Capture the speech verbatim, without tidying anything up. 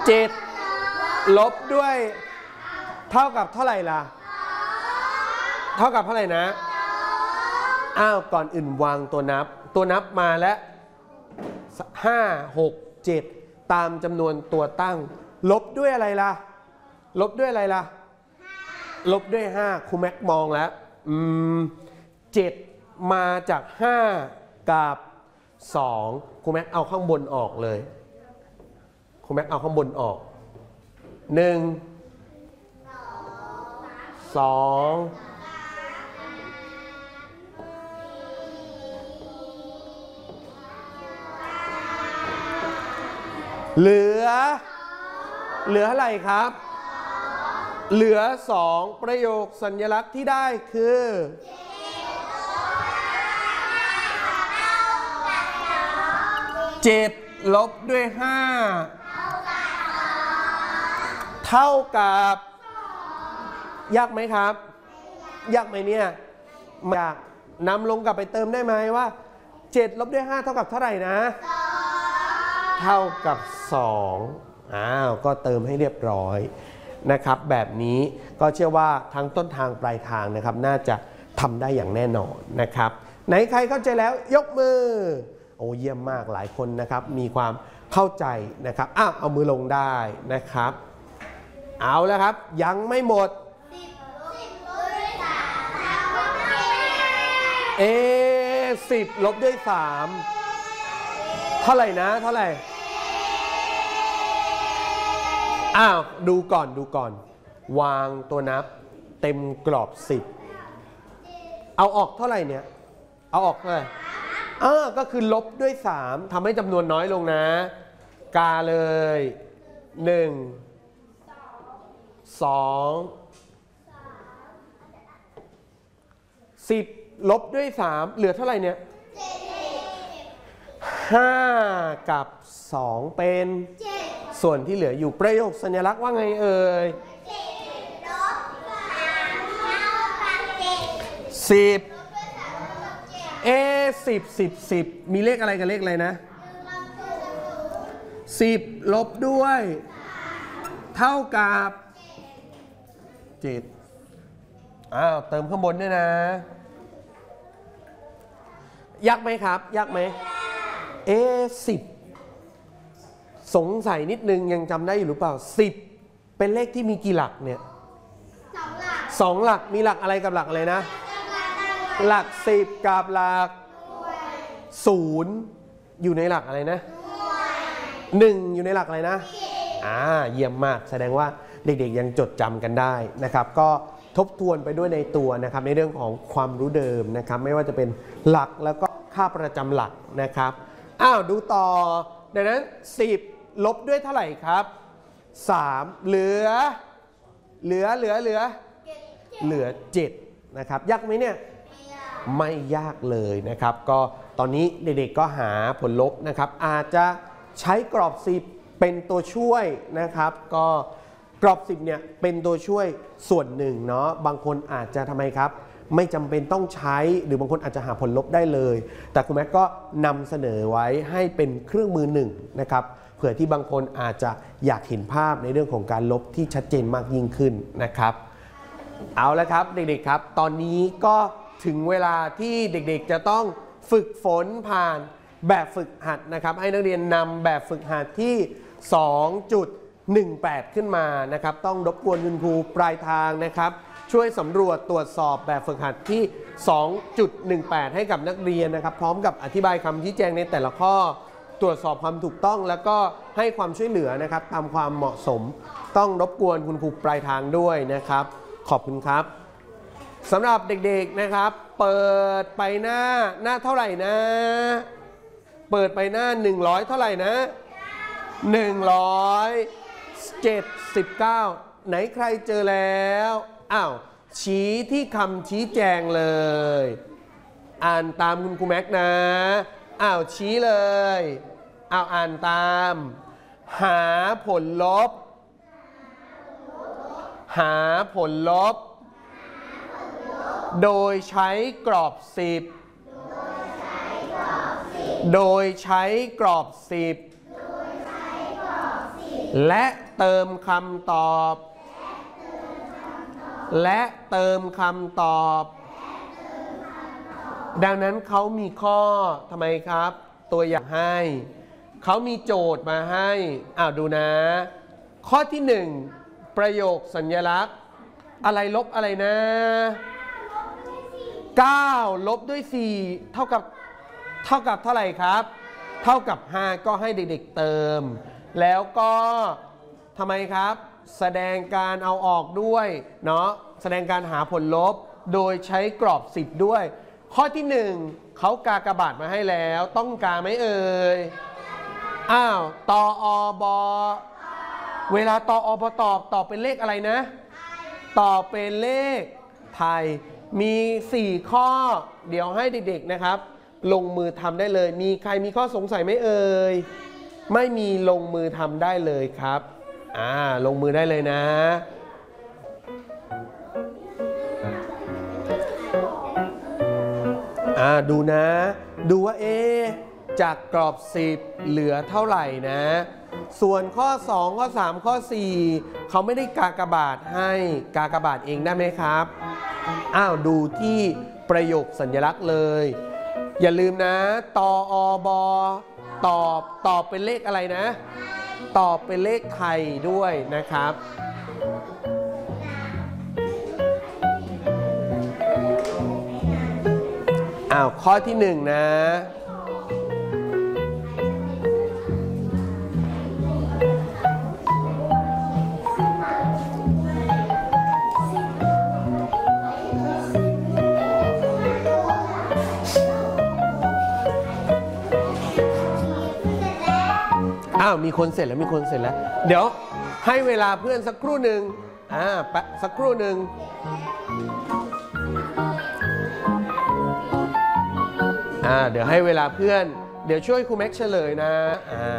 เจ็ดลบด้วยเท่ากับเท่าไหร่ล่ะเท่ากับเท่าไหร่นะอ้าวก่อนอื่นวางตัวนับตัวนับมาแล้วห้า หก เจ็ดตามจำนวนตัวตั้งลบด้วยอะไรล่ะลบด้วยอะไรล่ะลบด้วยห้าครูแม็กมองแล้วอืมเจ็ดมาจากห้ากับสองครูแม็กเอาข้างบนออกเลยครูแม็กเอาข้างบนออกหนึ่งสองเหลือเหลืออะไรครับเหลือสองประโยคสัญลักษณ์ที่ได้คือเจ็ดลบด้วยห้าเท่ากับยากไหมครับยากไหมเนี่ยอยากนำลงกลับไปเติมได้ไหมว่าเจ็ดลบด้วยห้าเท่ากับเท่าไหร่นะเท่ากับสองอ้าวก็เติมให้เรียบร้อยนะครับแบบนี้ก็เชื่อว่าทั้งต้นทางปลายทางนะครับน่าจะทำได้อย่างแน่นอนนะครับไหนใครเข้าใจแล้วยกมือโอ้เยี่ยมมากหลายคนนะครับมีความเข้าใจนะครับอ้าวเอามือลงได้นะครับเอาแล้วครับยังไม่หมดเอสิบลบด้วยสามเท่าไหร่นะเท่าไหร่อ้าวดูก่อนดูก่อนวางตัวนับเต็มกรอบสิบเอาออกเท่าไหร่เนี่ยเอาออกเท่าไหร่เออก็คือลบด้วยสามทำให้จำนวนน้อยลงนะกาเลยหนึ่งสองสิบลบด้วยสามเหลือเท่าไหร่เนี่ยห้ากับสองเป็นส่วนที่เหลืออยู่ประโยคสัญลักษณ์ว่าไงเอ่ยสิบเอสิบสิบสิบมีเลขอะไรกับเลขอะไรนะสิบลบด้วยเท่ากับเจ็ดอ้าวเติมข้างบนด้วยนะยากไหมครับยากไหมเอสิบสงสัยนิดนึงยังจำได้อยู่หรือเปล่าสิบเป็นเลขที่มีกี่หลักเนี่ยสองหลักสองหลักมีหลักอะไรกับหลักอะไรนะหลักสิบกับหลักศูนย์อยู่ในหลักอะไรนะหนึ่งอยู่ในหลักอะไรนะอ่าเยี่ยมมากแสดงว่าเด็กๆยังจดจำกันได้นะครับก็ทบทวนไปด้วยในตัวนะครับในเรื่องของความรู้เดิมนะครับไม่ว่าจะเป็นหลักแล้วก็ค่าประจำหลักนะครับอ้าวดูต่อดังนั้นสิบลบด้วยเท่าไหร่ครับสามเหลือเหลือเหลือเหลือเหลือเจ็ดนะครับยากไหมเนี่ยไม่ยากเลยนะครับก็ตอนนี้เด็กๆก็หาผลลบนะครับอาจจะใช้กรอบสิบเป็นตัวช่วยนะครับก็กรอบสิบเนี่ยเป็นตัวช่วยส่วนหนึ่งเนาะบางคนอาจจะทำไมครับไม่จำเป็นต้องใช้หรือบางคนอาจจะหาผลลบได้เลยแต่คุณแม่ก็นำเสนอไว้ให้เป็นเครื่องมือหนึ่งนะครับเผื่อที่บางคนอาจจะอยากเห็นภาพในเรื่องของการลบที่ชัดเจนมากยิ่งขึ้นนะครับเอาละครับเด็กๆครับตอนนี้ก็ถึงเวลาที่เด็กๆจะต้องฝึกฝนผ่านแบบฝึกหัดนะครับให้นักเรียนนำแบบฝึกหัดที่ สองจุดหนึ่งแปด ขึ้นมานะครับต้องรบกวนคุณครูปลายทางนะครับช่วยสำรวจตรวจสอบแบบฝึกหัดที่ สองจุดหนึ่งแปด ให้กับนักเรียนนะครับพร้อมกับอธิบายคำชี้แจงในแต่ละข้อตรวจสอบความถูกต้องแล้วก็ให้ความช่วยเหลือนะครับตามความเหมาะสมต้องรบกวนคุณครูปลายทางด้วยนะครับขอบคุณครับสำหรับเด็กๆนะครับเปิดไปหน้าหน้าเท่าไหร่นะเปิดไปหน้าหนึ่งร้อยเท่าไหร่นะหนึ่งร้อยเจ็ดสิบเก้าไหนใครเจอแล้วอ้าวชี้ที่คำชี้แจงเลยอ่านตามคุณครูแม็กนะอ้าวชี้เลยอ้าวอ่านตามหาผลลบหาผลลบโดยใช้กรอบสิบโดยใช้กรอบสิบและเติมคำตอบ และเติมคำตอบ ดังนั้นเขามีข้อทำไมครับ ตัวอย่างให้เขามีโจทย์มาให้อ้าวดูนะ ข้อที่หนึ่งประโยคสัญลักษณ์อะไรลบอะไรนะเก้าลบด้วยสี่เท่ากับเท่ากับเท่าไหร่ครับเท่ากับห้าก็ให้เด็กๆเติมแล้วก็ทำไมครับแสดงการเอาออกด้วยเนาะแสดงการหาผลลบโดยใช้กรอบสิบด้วยข้อที่หนึ่งเขากากบาทมาให้แล้วต้องกาไหมเอ่ยอ้าวตออบเวลาตออบตอบตอบเป็นเลขอะไรนะตอบเป็นเลขไทยมีสี่ข้อเดี๋ยวให้เด็กๆนะครับลงมือทำได้เลยมีใครมีข้อสงสัยไหมเอ่ยไม่มีลงมือทำได้เลยครับอ่าลงมือได้เลยนะอ่าดูนะดูว่าเอ๊ะจากกรอบสิบเหลือเท่าไหร่นะส่วนข้อสองข้อสามข้อสี่เขาไม่ได้กากบาทให้กากบาทเองได้ไหมครับอ้าวดูที่ประโยคสัญลักษณ์เลยอย่าลืมนะตออบตอบตอบเป็นเลขอะไรนะตอบเป็นเลขไทยด้วยนะครับอ้าวข้อที่หนึ่งนะอ้าวมีคนเสร็จแล้วมีคนเสร็จแล้วเดี๋ยวให้เวลาเพื่อนสักครู่หนึ่งอ่าสักครู่หนึ่งอ่าเดี๋ยวให้เวลาเพื่อนเดี๋ยวช่วยครูแม็กเฉลยนะอ่า